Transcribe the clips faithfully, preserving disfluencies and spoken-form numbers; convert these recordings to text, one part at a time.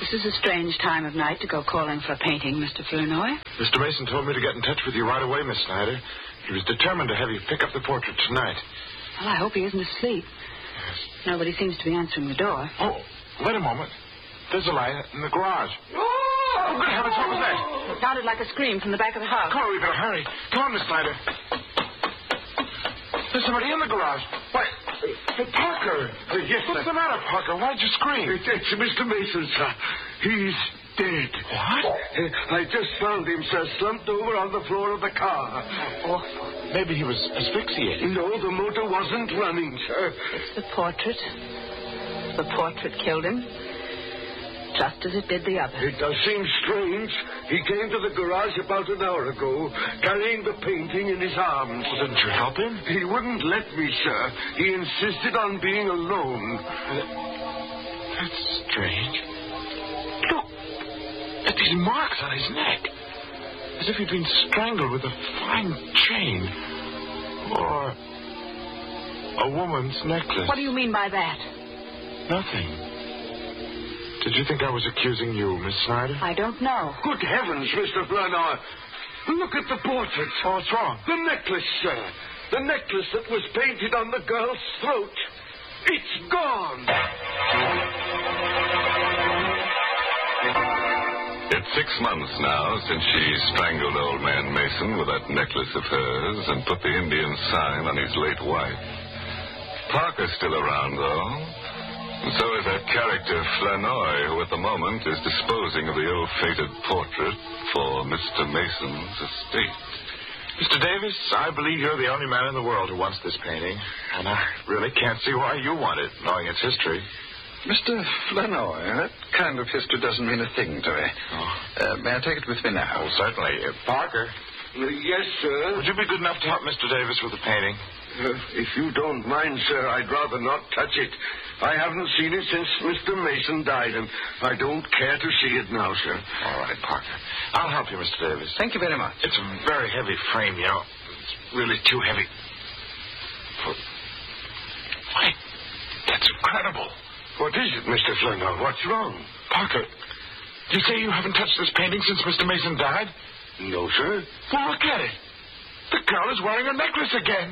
This is a strange time of night to go calling for a painting, Mister Flournoy. Mister Mason told me to get in touch with you right away, Miss Snyder. He was determined to have you pick up the portrait tonight. Well, I hope he isn't asleep. Yes. Nobody seems to be answering the door. Oh, wait a moment. There's a light in the garage. Oh, good heavens, what was that? It sounded like a scream from the back of the house. Come on, we better hurry. Come on, Miss Snyder. There's somebody in the garage. Why, uh, Parker. Uh, yes, What's sir. the matter, Parker? Why'd you scream? It, it's Mister Mason, sir. He's dead. What? Uh, I just found him, sir, slumped over on the floor of the car. Oh, maybe he was asphyxiated. No, the motor wasn't running, sir. It's the portrait. The portrait killed him, just as it did the other. It does seem strange. He came to the garage about an hour ago, carrying the painting in his arms. Well, didn't you help him? He wouldn't let me, sir. He insisted on being alone. That's strange. Look, at these marks on his neck. As if he'd been strangled with a fine chain. Or a woman's necklace. What do you mean by that? Nothing. Did you think I was accusing you, Miss Snyder? I don't know. Good heavens, Mister Flournoy. Look at the portrait. Oh, what's wrong? The necklace, sir. The necklace that was painted on the girl's throat. It's gone. It's six months now since she strangled old man Mason with that necklace of hers and put the Indian sign on his late wife. Parker's still around, though. And so is that character Flournoy, who at the moment is disposing of the ill-fated portrait for Mister Mason's estate. Mister Davis, I believe you're the only man in the world who wants this painting. And I really can't see why you want it, knowing its history. Mister Flournoy, that kind of history doesn't mean a thing to me. Oh. Uh, may I take it with me now? Oh, certainly. Uh, Parker, Uh, yes, sir. would you be good enough to help Mister Davis with the painting? Uh, if you don't mind, sir, I'd rather not touch it. I haven't seen it since Mister Mason died, and I don't care to see it now, sir. All right, Parker. I'll help you, Mister Davis. Thank you very much. It's a very heavy frame, you know. It's really too heavy. For... Why, that's incredible. What is it, Mister Flournoy? What's wrong? Parker, you say you haven't touched this painting since Mister Mason died? No, sir. Well, look at it. The girl is wearing a necklace again.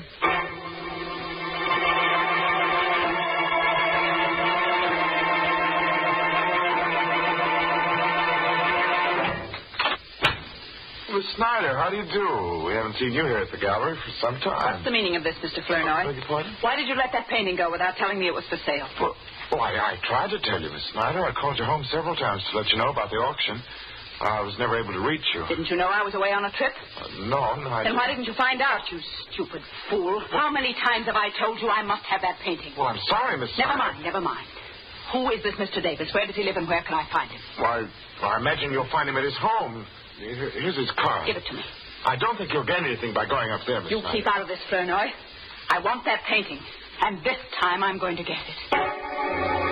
Miss Snyder, how do you do? We haven't seen you here at the gallery for some time. What's the meaning of this, Mister Flournoy? Beg your pardon? Why did you let that painting go without telling me it was for sale? Well, well I, I tried to tell you, Miss Snyder. I called you home several times to let you know about the auction. I was never able to reach you. Didn't you know I was away on a trip? Uh, no, no, I Then didn't. why didn't you find out, you stupid fool? How many times have I told you I must have that painting? Well, I'm sorry, Miss Never Snyder. mind, never mind. Who is this Mister Davis? Where does he live and where can I find him? Why, well, I imagine you'll find him at his home. Here- Here's his card. Give it to me. I don't think you'll gain anything by going up there, Miss You Snyder. keep out of this, Flournoy. I want that painting, and this time I'm going to get it.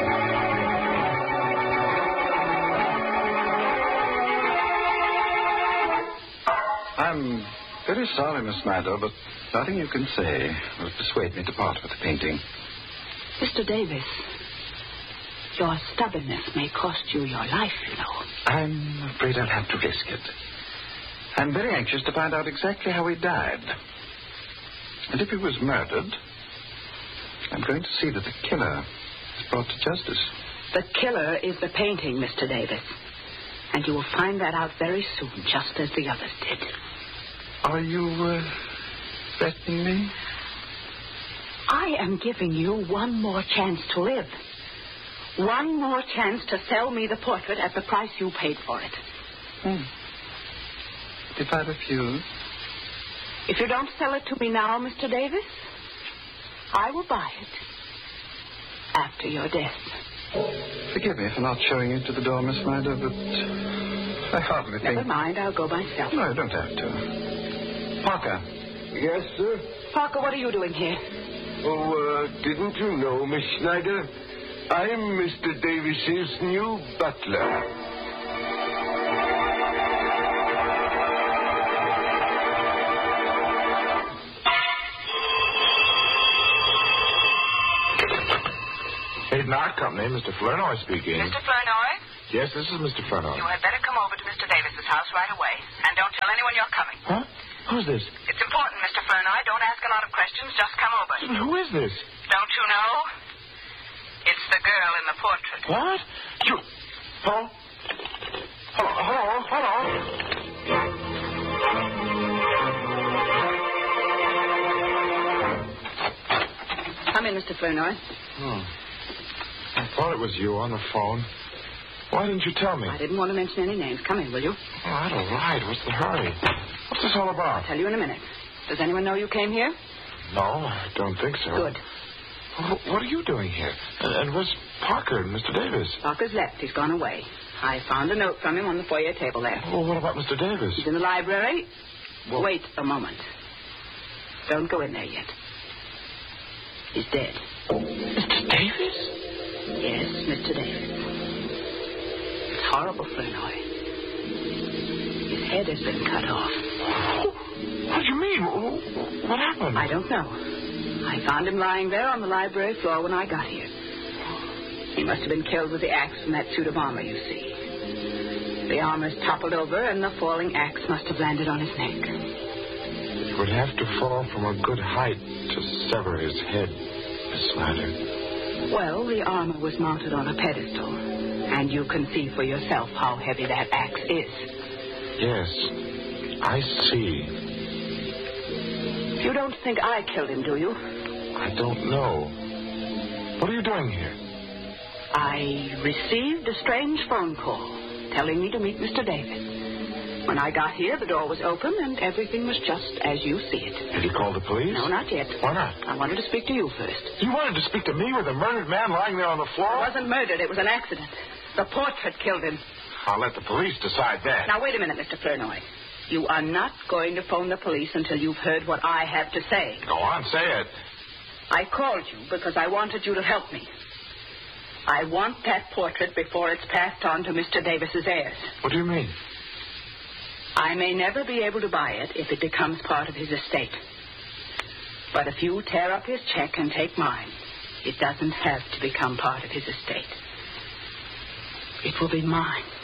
I'm very sorry, Miss Snyder, but nothing you can say will persuade me to part with the painting. Mister Davis, your stubbornness may cost you your life, you know. I'm afraid I'll have to risk it. I'm very anxious to find out exactly how he died. And if he was murdered, I'm going to see that the killer is brought to justice. The killer is the painting, Mister Davis. And you will find that out very soon, just as the others did. Are you, uh, threatening me? I am giving you one more chance to live. One more chance to sell me the portrait at the price you paid for it. Hmm. If I refuse? If you don't sell it to me now, Mister Davis, I will buy it after your death. Forgive me for not showing you to the door, Miss Snyder, but I hardly think... Never mind, I'll go myself. No, you don't have to. Parker. Yes, sir? Parker, what are you doing here? Oh, uh, didn't you know, Miss Snyder? I'm Mister Davis's new butler. Hayden Art Company, Mister Flournoy speaking. Mister Flournoy? Yes, this is Mister Furneaux. You had better come over to Mister Davis's house right away. And don't tell anyone you're coming. Huh? Who's this? It's important, Mister Furneaux. Don't ask a lot of questions. Just come over. Who is this? Don't you know? It's the girl in the portrait. What? You... Hello? Hello? Hello? Hello? Come in, Mister Furneaux. Hmm. I thought it was you on the phone. Why didn't you tell me? I didn't want to mention any names. Come in, will you? All right, all right. What's the hurry? What's this all about? I'll tell you in a minute. Does anyone know you came here? No, I don't think so. Good. Well, what are you doing here? And, and where's Parker and Mister Davis? Parker's left. He's gone away. I found a note from him on the foyer table there. Well, what about Mister Davis? He's in the library. Well, Wait a moment. Don't go in there yet. He's dead. Mister Davis? Yes, Mister Davis. It's horrible, Furneaux. His head has been cut off. What do you mean? What happened? I don't know. I found him lying there on the library floor when I got here. He must have been killed with the axe from that suit of armor you see. The armor's toppled over, and the falling axe must have landed on his neck. It would have to fall from a good height to sever his head, Miss Snyder. Well, the armor was mounted on a pedestal, and you can see for yourself how heavy that axe is. Yes, I see. You don't think I killed him, do you? I don't know. What are you doing here? I received a strange phone call telling me to meet Mister Davis. When I got here, the door was open, and everything was just as you see it. Have you called the police? No, not yet. Why not? I wanted to speak to you first. You wanted to speak to me with a murdered man lying there on the floor? It wasn't murdered. It was an accident. The portrait killed him. I'll let the police decide that. Now, wait a minute, Mister Furneaux. You are not going to phone the police until you've heard what I have to say. Go on, say it. I called you because I wanted you to help me. I want that portrait before it's passed on to Mister Davis's heirs. What do you mean? I may never be able to buy it if it becomes part of his estate. But if you tear up his check and take mine, it doesn't have to become part of his estate. It will be mine.